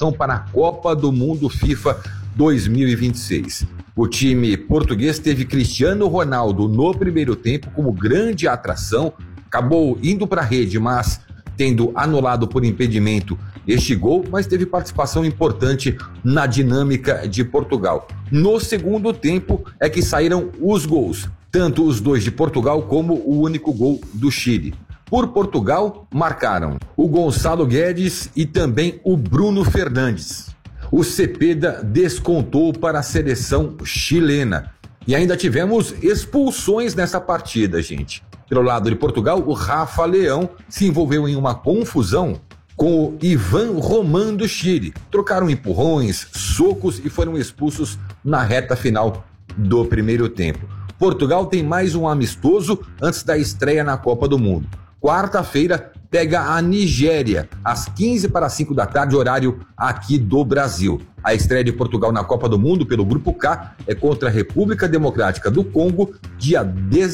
classificação para a Copa do Mundo FIFA 2026. O time português teve Cristiano Ronaldo no primeiro tempo como grande atração, acabou indo para a rede, mas tendo anulado por impedimento este gol, mas teve participação importante na dinâmica de Portugal. No segundo tempo é que saíram os gols, tanto os dois de Portugal como o único gol do Chile. Por Portugal, marcaram o Gonçalo Guedes e também o Bruno Fernandes. O Cepeda descontou para a seleção chilena. E ainda tivemos expulsões nessa partida, gente. Pelo lado de Portugal, o Rafa Leão se envolveu em uma confusão com o Ivan Roman do Chile. Trocaram empurrões, socos e foram expulsos na reta final do primeiro tempo. Portugal tem mais um amistoso antes da estreia na Copa do Mundo. Quarta-feira pega a Nigéria, às 15:45 da tarde, horário aqui do Brasil. A estreia de Portugal na Copa do Mundo pelo Grupo K é contra a República Democrática do Congo, dia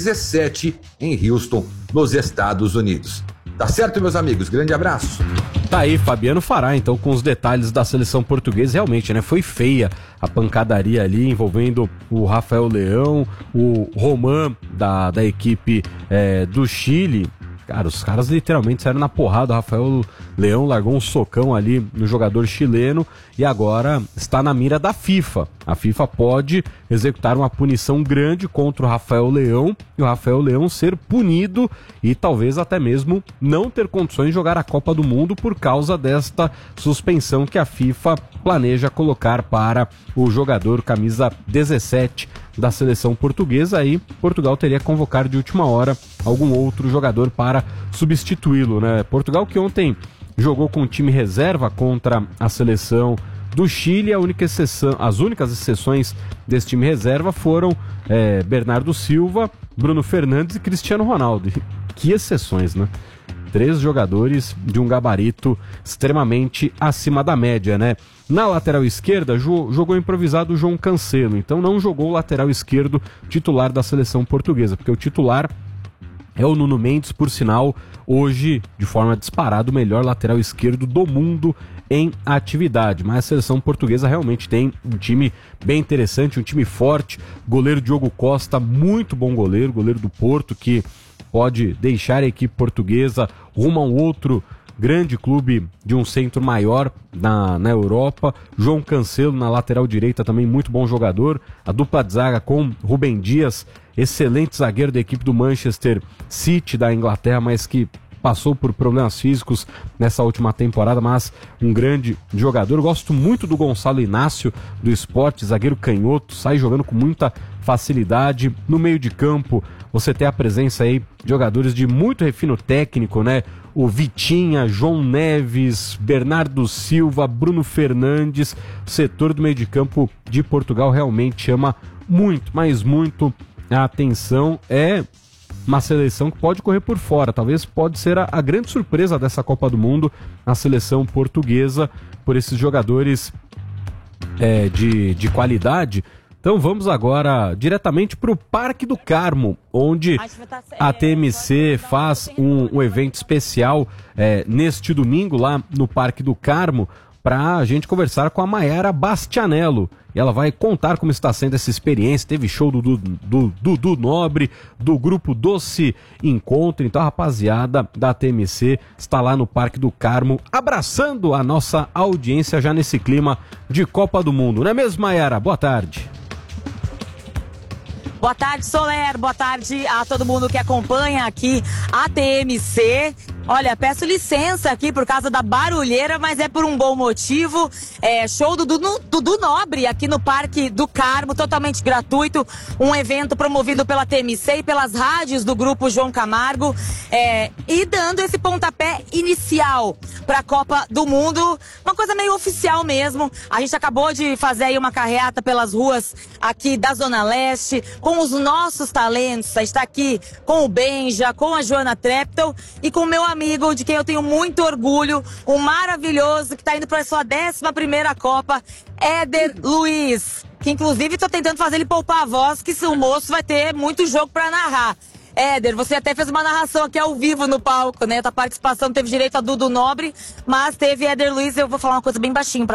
17, em Houston, nos Estados Unidos. Tá certo, meus amigos? Grande abraço. Tá aí, Fabiano Fará, então, com os detalhes da seleção portuguesa. Realmente, né? Foi feia a pancadaria ali, envolvendo o Rafael Leão, o Roman da equipe do Chile. Cara, os caras literalmente saíram na porrada. O Rafael Leão largou um socão ali no jogador chileno e agora está na mira da FIFA. A FIFA pode executar uma punição grande contra o Rafael Leão e o Rafael Leão ser punido e talvez até mesmo não ter condições de jogar a Copa do Mundo por causa desta suspensão que a FIFA planeja colocar para o jogador camisa 17 da seleção portuguesa. Aí Portugal teria que convocar de última hora algum outro jogador para substituí-lo, né? Portugal que ontem jogou com o time reserva contra a seleção do Chile. As únicas exceções desse time reserva foram Bernardo Silva, Bruno Fernandes e Cristiano Ronaldo. Que exceções, né? 3 jogadores de um gabarito extremamente acima da média, né? Na lateral esquerda, jogou improvisado o João Cancelo, então não jogou o lateral esquerdo titular da seleção portuguesa, porque o titular é o Nuno Mendes, por sinal, hoje, de forma disparada, o melhor lateral esquerdo do mundo em atividade. Mas a seleção portuguesa realmente tem um time bem interessante, um time forte. Goleiro Diogo Costa, muito bom goleiro do Porto, que pode deixar a equipe portuguesa rumo a um outro grande clube de um centro maior na Europa. João Cancelo na lateral direita, também muito bom jogador. A dupla de zaga com Rubem Dias, excelente zagueiro da equipe do Manchester City da Inglaterra, mas que passou por problemas físicos nessa última temporada, mas um grande jogador. Gosto muito do Gonçalo Inácio do Sport, zagueiro canhoto, sai jogando com muita facilidade. No meio de campo você tem a presença aí de jogadores de muito refino técnico, né? O Vitinha, João Neves, Bernardo Silva, Bruno Fernandes. O setor do meio de campo de Portugal realmente chama muito, mas muito a atenção. É uma seleção que pode correr por fora, talvez pode ser a grande surpresa dessa Copa do Mundo, a seleção portuguesa, por esses jogadores de qualidade. Então vamos agora diretamente para o Parque do Carmo, onde a TMC faz um evento especial neste domingo lá no Parque do Carmo, para a gente conversar com a Mayara Bastianello. E ela vai contar como está sendo essa experiência. Teve show do Dudu Nobre, do grupo Doce Encontro. Então a rapaziada da TMC está lá no Parque do Carmo, abraçando a nossa audiência já nesse clima de Copa do Mundo. Não é mesmo, Mayara? Boa tarde. Boa tarde, Soler. Boa tarde a todo mundo que acompanha aqui a TMC. Olha, peço licença aqui por causa da barulheira, mas é por um bom motivo. Show do Dudu Nobre aqui no Parque do Carmo, totalmente gratuito. Um evento promovido pela TMC e pelas rádios do Grupo João Camargo. E dando esse pontapé inicial para a Copa do Mundo. Uma coisa meio oficial mesmo. A gente acabou de fazer aí uma carreata pelas ruas aqui da Zona Leste, com os nossos talentos. A gente está aqui com o Benja, com a Joana Treptow e com o meu amigo, de quem eu tenho muito orgulho, um maravilhoso, que está indo para a sua 11ª Copa, Éder Luiz, que inclusive estou tentando fazer ele poupar a voz, que o moço vai ter muito jogo para narrar. Éder, você até fez uma narração aqui ao vivo no palco, né? A tua participação teve direito a Dudu Nobre, mas teve Éder Luiz. Eu vou falar uma coisa bem baixinho pra